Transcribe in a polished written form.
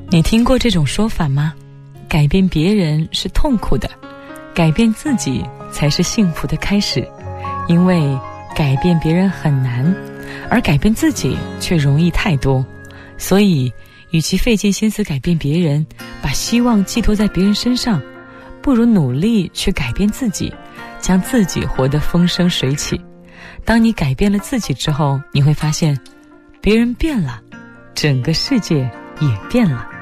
你听过这种说法吗？改变别人是痛苦的，改变自己才是幸福的开始。因为改变别人很难，而改变自己却容易太多。所以与其费尽心思改变别人，把希望寄托在别人身上，不如努力去改变自己，将自己活得风生水起。当你改变了自己之后，你会发现别人变了，整个世界也变了。